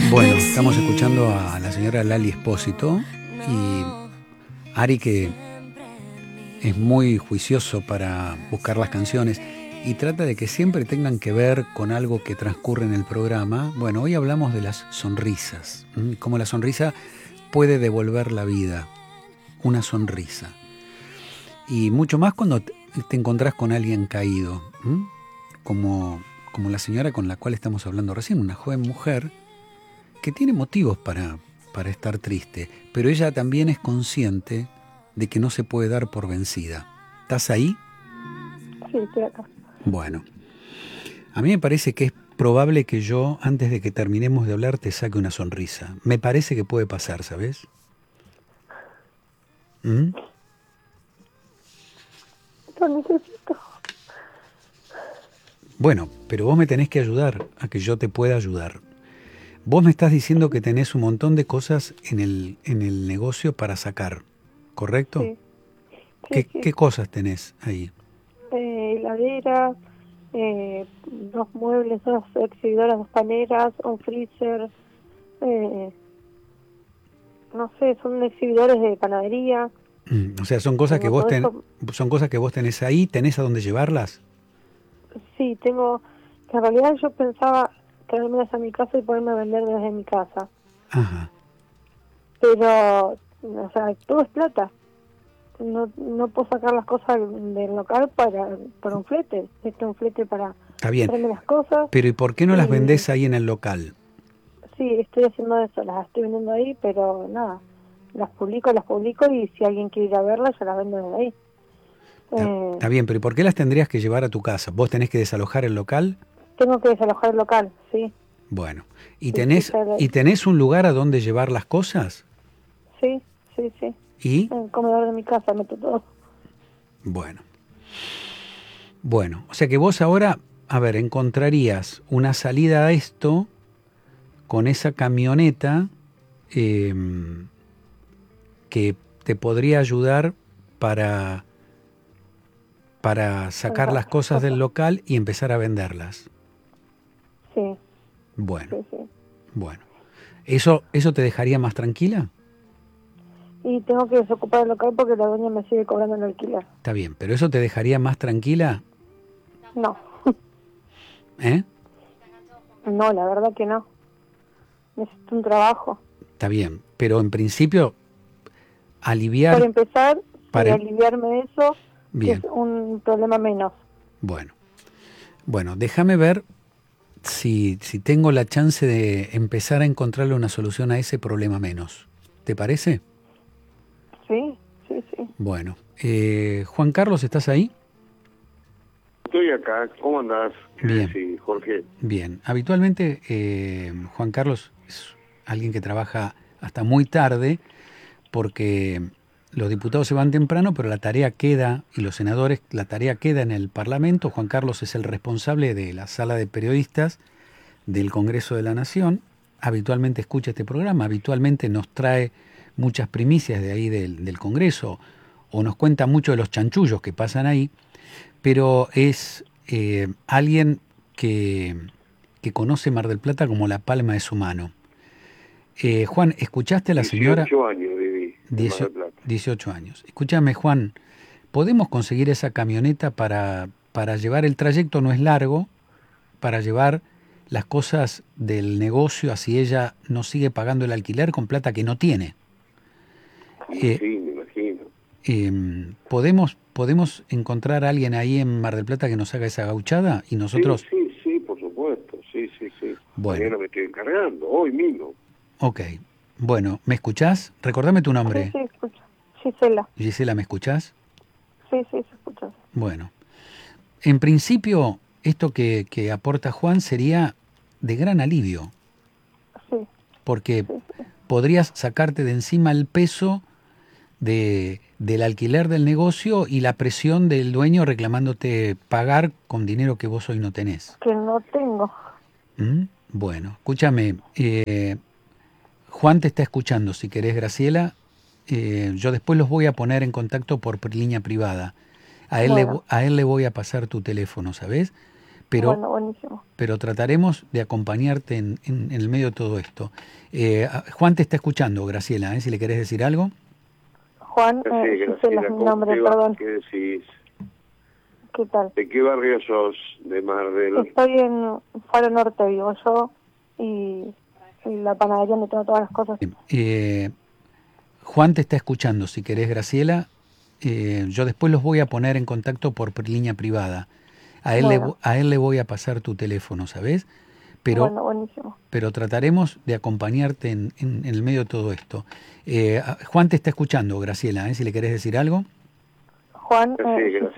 Bueno, estamos escuchando a la señora Lali Espósito y Ari, que es muy juicioso para buscar las canciones y trata de que siempre tengan que ver con algo que transcurre en el programa. Bueno, hoy hablamos de las sonrisas, cómo la sonrisa puede devolver la vida, una sonrisa. Y mucho más cuando te encontrás con alguien caído, como la señora con la cual estamos hablando recién, una joven mujer que tiene motivos para estar triste, pero ella también es consciente de que no se puede dar por vencida. ¿Estás ahí? Sí, estoy acá. Bueno, a mí me parece que es probable que yo, antes de que terminemos de hablar, te saque una sonrisa. Me parece que puede pasar, ¿sabes? Lo necesito. Bueno, pero vos me tenés que ayudar a que yo te pueda ayudar. Vos me estás diciendo que tenés un montón de cosas en el negocio para sacar, ¿correcto? Sí. Sí, ¿Qué cosas tenés ahí? Heladera, dos muebles, dos exhibidoras, dos paneras, un freezer, no sé, son exhibidores de panadería. O sea, son cosas que Tengo todo son cosas que vos tenés ahí, ¿tenés a dónde llevarlas? Sí, tengo, que en realidad yo pensaba traérmelas a mi casa y poderme vender desde mi casa. Ajá. Pero, o sea, todo es plata. No puedo sacar las cosas del local para un flete. Un flete para Está bien. traerme las cosas. Pero ¿y por qué no las vendés ahí en el local? Sí, estoy haciendo eso, las estoy vendiendo ahí, pero nada, las publico y si alguien quiere ir a verlas, yo las vendo desde ahí. Está bien, pero ¿y por qué las tendrías que llevar a tu casa? ¿Vos tenés que desalojar el local? Tengo que desalojar el local, sí. Bueno, ¿y Sí, tenés un lugar a donde llevar las cosas? Sí. ¿Y? En el comedor de mi casa meto todo. Bueno, o sea que vos ahora, a ver, encontrarías una salida a esto con esa camioneta que te podría ayudar para sacar las cosas del local y empezar a venderlas. Sí. Bueno, Sí. bueno. ¿Eso te dejaría más tranquila? Y tengo que desocupar el local porque la dueña me sigue cobrando el alquiler. Está bien, pero ¿eso te dejaría más tranquila? No. ¿Eh? No, la verdad que no. Necesito un trabajo. Está bien, pero en principio aliviar... Para empezar, aliviarme de eso, bien. que es un problema menos. Bueno, déjame ver si tengo la chance de empezar a encontrarle una solución a ese problema menos. ¿Te parece? Sí. Bueno, Juan Carlos, ¿estás ahí? Estoy acá, ¿cómo andás? Bien. Sí, Jorge. Bien, habitualmente Juan Carlos es alguien que trabaja hasta muy tarde porque los diputados se van temprano, pero la tarea queda, y los senadores, la tarea queda en el Parlamento. Juan Carlos es el responsable de la sala de periodistas del Congreso de la Nación. Habitualmente escucha este programa, habitualmente nos trae muchas primicias de ahí del Congreso, o nos cuenta mucho de los chanchullos que pasan ahí, pero es alguien que conoce Mar del Plata como la palma de su mano. Juan, ¿escuchaste a la señora? 18 años viví en Mar del Plata. 18 años. Escúchame, Juan, ¿podemos conseguir esa camioneta para llevar el trayecto? No es largo, para llevar las cosas del negocio, así ella no sigue pagando el alquiler con plata que no tiene. Sí, me imagino. ¿Podemos encontrar a alguien ahí en Mar del Plata que nos haga esa gauchada? Y nosotros... Sí, por supuesto. Sí. Bueno. Mañana me estoy encargando, hoy mismo. Ok. Bueno, ¿me escuchás? Recordame tu nombre. Sí, escucho. Gisela. Gisela, ¿me escuchás? Sí, se escucha. Bueno. En principio, esto que aporta Juan sería de gran alivio. Sí. Porque podrías sacarte de encima el peso del alquiler del negocio y la presión del dueño reclamándote pagar con dinero que vos hoy no tenés. Que no tengo. Bueno, escúchame, Juan te está escuchando, si querés, Graciela. Yo después los voy a poner en contacto por línea privada. A él le voy a pasar tu teléfono, ¿sabés? Pero, bueno, buenísimo. pero trataremos de acompañarte en el medio de todo esto. Juan te está escuchando, Graciela, si le querés decir algo. Juan, Sí, Gisela es mi nombre, perdón. ¿Qué decís? ¿Qué tal? ¿De qué barrio sos? ¿De Mar del...? Estoy en Faro Norte, vivo yo, y la panadería donde tengo todas las cosas. Juan te está escuchando, si querés, Graciela. Yo después los voy a poner en contacto por línea privada. A él le voy a pasar tu teléfono, ¿sabes? Pero, bueno, buenísimo. Pero trataremos de acompañarte en el medio de todo esto. Juan te está escuchando, Graciela, si le querés decir algo. Juan, Sí,